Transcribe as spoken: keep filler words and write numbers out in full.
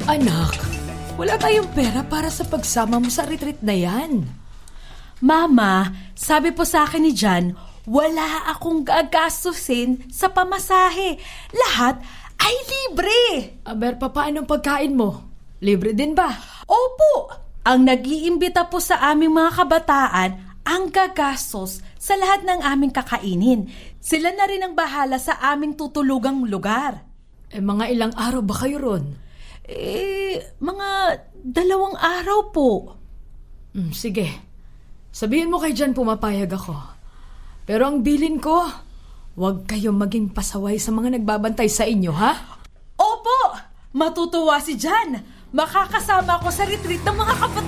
Anak, wala tayong pera para sa pagsama mo sa retreat na yan. Mama, sabi po sa akin ni John, wala akong gagastusin sa pamasahe. Lahat ay libre. Aber, paano ang pagkain mo? Libre din ba? Opo, ang nag-iimbita po sa aming mga kabataan ang gagastos sa lahat ng aming kakainin. Sila na rin ang bahala sa aming tutulugang lugar. Eh, mga ilang araw ba kayo ron? Eh, mga dalawang araw po. Hmm, sige. Sabihin mo kay Jan pumapayag ako. Pero ang bilin ko, huwag kayong maging pasaway sa mga nagbabantay sa inyo, ha? Opo! Matutuwa si Jan. Makakasama ako sa retreat ng mga kabataan.